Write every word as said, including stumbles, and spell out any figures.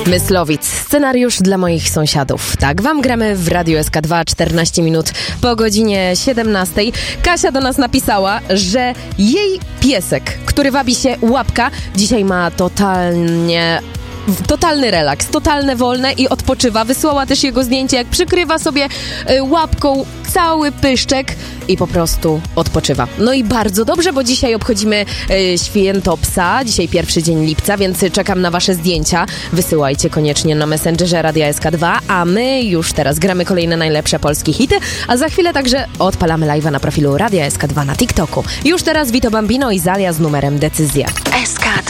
Myslowic. Scenariusz dla moich sąsiadów. Tak wam gramy w Radiu S K dwa, czternaście minut po godzinie siedemnastej. Kasia do nas napisała, że jej piesek, który wabi się Łapka, dzisiaj ma totalnie... totalny relaks, totalne wolne i odpoczywa. Wysłała też jego zdjęcie, jak przykrywa sobie y, łapką cały pyszczek i po prostu odpoczywa. No i bardzo dobrze, bo dzisiaj obchodzimy y, święto psa, dzisiaj pierwszy dzień lipca, więc czekam na wasze zdjęcia. Wysyłajcie koniecznie na Messengerze Radia S K dwa, a my już teraz gramy kolejne najlepsze polskie hity, a za chwilę także odpalamy live'a na profilu Radia S K dwa na TikToku. Już teraz Vito Bambino i Zalia z numerem Decyzja. S K